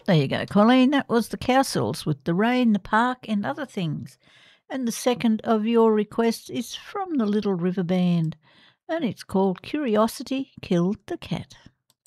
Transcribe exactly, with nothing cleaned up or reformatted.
There you go, Colleen. That was the Cowsills with The Rain, The Park and Other Things. And the second of your requests is from the Little River Band, and it's called Curiosity Killed the Cat.